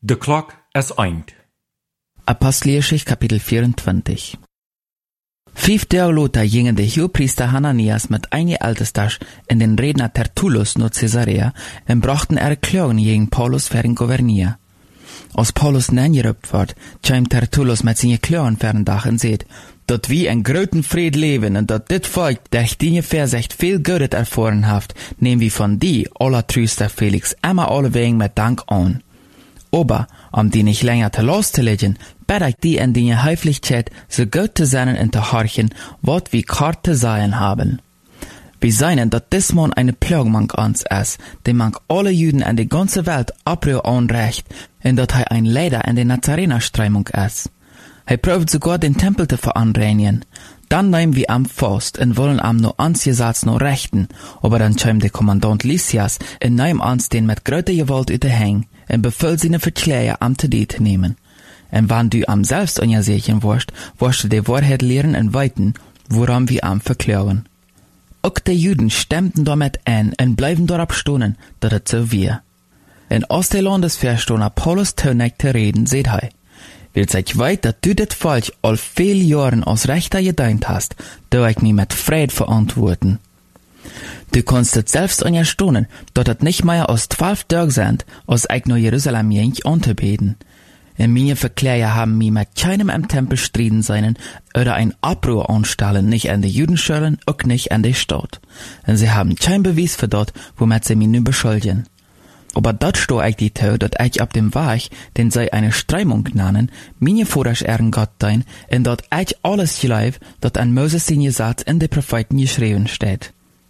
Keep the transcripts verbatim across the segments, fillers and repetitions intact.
De klok is eind. Apostelgeschichte Kapitel vierundzwanzig. Vijf Tage later gingen der Hohepriester Hananias mit einigen Ältesters in den Redner Tertullus nach Caesarea und brachten ihre Klagen gegen Paulus für den Gouverneur. Als Paulus nengerübt wird, kam Tertullus mit seinen Klagen für den Dach und sagt, dat wie ein großen Fried leben und dat dit Volk, der ich die Versicht viel Gutes erfahren haft, nehmen wir von die, aller Tröster Felix, immer alle wegen mit Dank an. Aber, um die nicht länger te loszulegen, bitte ich die in die Höflichkeit so gut zu sein und zu horchen, wat wir kart zu sein haben. Wir seien, dat diesmal eine Plagmann ans ist, die man alle Juden in der ganzen Welt abrühr anrecht, und dat er ein Leiter in der Nazarener-Streimung ist. Er probt sogar den Tempel zu veranreinigen. Dann nehmen wir am fast und wollen am no ansjesatz no rechten, aber dann kommt der Kommandant Lysias und nimmt ans den mit größter Gewalt ut hängen und befiehlt seine Verkläger am te die zu nehmen. Und wenn du am selbst unjersehen warst, wirst du die Wahrheit lehren und weiten, woran wir am verklagen. Auch die Juden stemmten damit ein und bleiben dort abstonen, dass es so wir. In aus der Landesverstoner Paulus Tönig zu reden, seht er, will sich weit, dass du das falsch all viel Jahren aus Rechter gedient hast, da ich mich mit Fried verantworten. Du kannst es selbst unterstützen, dass es nicht mehr aus zwölf Tagen sind, aus ich nach Jerusalem ging anzubeten. In meine Verkläger haben mich mit keinem im Tempel striden seinen oder ein Abbruch anstellen, nicht an die Judenschulen, auch nicht an die Stadt. Und sie haben kein Beweis für das, womit sie mich nun beschuldigen. Aber dat sto ich die Tau, dat ich ab dem Weg, den sie eine Streimung nennen, meine Vordersch ehren Gott dein, und dat ich alles geleib, dat an Moses in Gesetz in de Propheten geschrieben steht.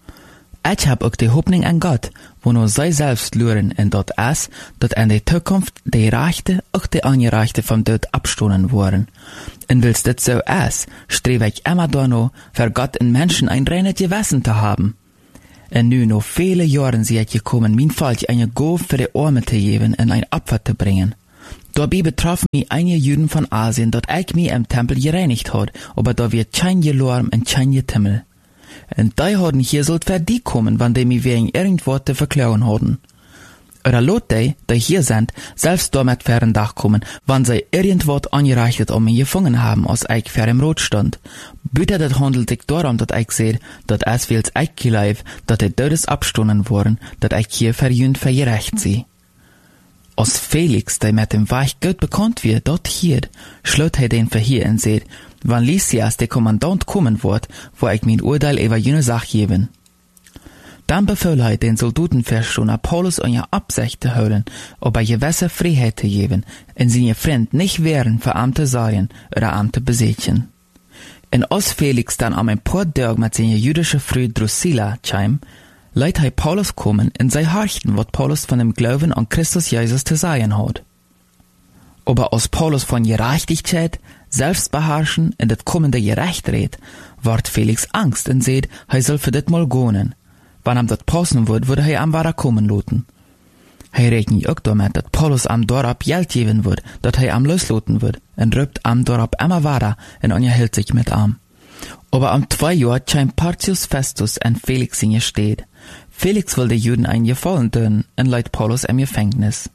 Ich hab auch die Hoffnung an Gott, wo nur sie selbst luren, und dat es, dat in der Zukunft die Rechte, auch die Angerechte vom Tod abstoßen worden. Und willst das so es, strebe ich immer da noch, für Gott in Menschen ein reines Gewissen zu haben. Und nu noch viele Jahre sind ich gekommen, mein Volk eine Gabe für die Arme zu geben und ein Opfer zu bringen. Dabei betroffen mich einige Juden von Asien, dass ich mich im Tempel gereinigt hat, aber da wird kein Gelorm und kein Getimmel. Und die haben hier sollt für die kommen, wenn die mich wegen irgendwas zu verklagen haben. Oder lot die, die hier sind, selbst damit für den Dach kommen, wenn sie irgendwas angereicht um mich gefangen haben, als ich für im Rot stand. Bitte, das handelt sich darum, dass ich sehe, dass es wills ich geleib, dass die Todes abstunden worden, dass ich hier für jünd für gerecht sie. Als Felix, der mit dem Weich gut bekannt wird, dort hier, schlot er den für hier und seht, wenn Lysias der Kommandant kommen wird, wo ich mein Urteil über jene Sache geben. Dann befahl er den Soldatenverstoner Paulus an ihr Absicht zu holen, ob er gewisse Freiheit zu geben, und seine Freund nicht wären für Amte sein oder Amte besitzen. Und als Felix dann am ein paar Tage mit seiner jüdischen Frau Drusilla kam, leiht er Paulus kommen und sei horchten, was Paulus von dem Glauben an Christus Jesus zu sagen hat. Aber als Paulus von Gerechtigkeit, Selbstbeherrschen und das kommende Gerecht redet, ward Felix Angst und seht, er soll für das mal gehen. Wenn ihm das passen wird, würde er am Wara kommen lassen. Er rechnet auch damit, dass Paulus am Dorab Geld geben wird, dass er am loslassen wird, und rübt am Dorab immer weiter und unterhält sich mit ihm. Aber am zwei Jahr kam Porcius Festus und Felix in ihr steht. Felix will den Juden einen Gefallen tun und leiht Paulus im Gefängnis.